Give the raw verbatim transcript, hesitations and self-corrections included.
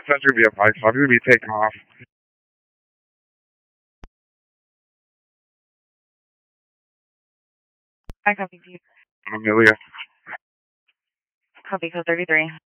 Center via five five will be taking off. I copy you. Amelia. Copy code thirty-three.